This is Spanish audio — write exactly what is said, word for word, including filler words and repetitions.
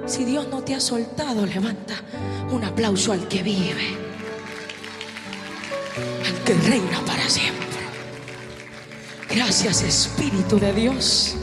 Si Dios no te ha soltado, levanta un aplauso al que vive, al que reina para siempre. Gracias, Espíritu de Dios.